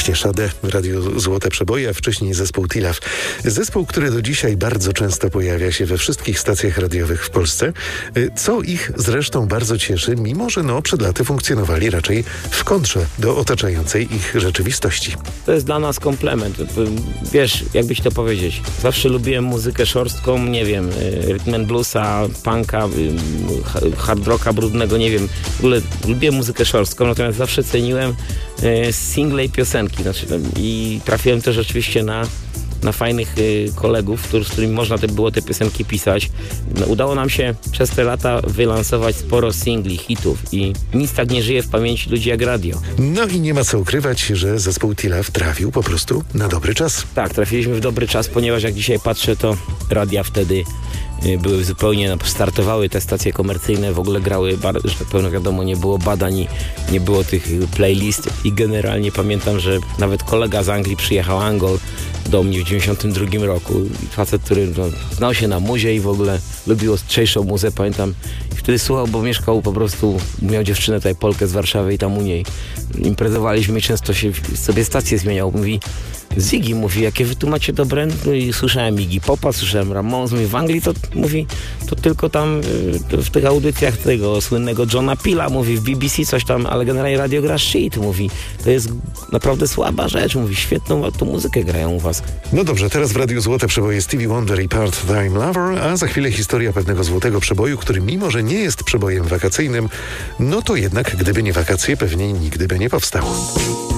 Właśnie Sade w Radiu Złote Przeboje, a wcześniej zespół Tilaf. Zespół, który do dzisiaj bardzo często pojawia się we wszystkich stacjach radiowych w Polsce, co ich zresztą bardzo cieszy, mimo że przed laty funkcjonowali raczej w kontrze do otaczającej ich rzeczywistości. To jest dla nas komplement. Wiesz, jakbyś to powiedzieć. Zawsze lubiłem muzykę szorstką, nie wiem, rhythm and bluesa, punka, hard rocka brudnego, nie wiem. W ogóle lubiłem muzykę szorstką, natomiast zawsze ceniłem single i piosenki. I trafiłem też oczywiście na fajnych kolegów, z którymi można było te piosenki pisać. Udało nam się przez te lata wylansować sporo singli, hitów i nic tak nie żyje w pamięci ludzi jak radio. No i nie ma co ukrywać, że zespół Tilaf trafił po prostu na dobry czas. Tak, trafiliśmy w dobry czas, ponieważ jak dzisiaj patrzę, to radia wtedy były zupełnie, startowały te stacje komercyjne, w ogóle grały, że tak powiem, wiadomo, nie było badań, nie było tych playlist i generalnie pamiętam, że nawet kolega z Anglii przyjechał, Angol, do mnie w 92 roku. Facet, który znał się na muzie i w ogóle lubił ostrzejszą muzę, pamiętam. I wtedy słuchał, bo mieszkał po prostu, miał dziewczynę tutaj, Polkę z Warszawy i tam u niej imprezowaliśmy i często się sobie stację zmieniał. Mówi, Ziggy, mówi, jakie wy tu macie dobre? No i słyszałem Iggy Popa, słyszałem Ramones, mówi, w Anglii to, mówi, to tylko tam w tych audycjach tego słynnego Johna Pilla, mówi, w BBC coś tam, ale generalnie radio gra shit, mówi, to jest naprawdę słaba rzecz, mówi, świetną tą muzykę grają u was. No dobrze, teraz w Radiu Złote Przeboje Stevie Wonder i Part-Time Lover, a za chwilę historia pewnego złotego przeboju, który mimo, że nie jest przebojem wakacyjnym, no to jednak, gdyby nie wakacje, pewnie nigdy by nie powstał.